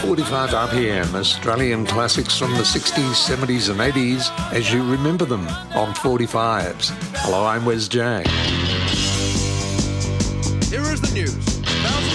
45 RPM, Australian classics from the 60s, 70s and 80s as you remember them on 45s. Hello, I'm Wes J. Here is the news.